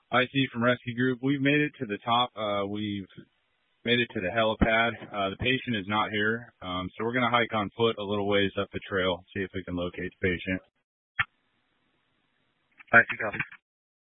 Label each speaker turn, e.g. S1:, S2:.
S1: IC from Rescue Group. We've made it to the top. We've made it to the helipad. The patient is not here, so we're going to hike on foot a little ways up the trail, see if we can locate the patient.
S2: IC, copy.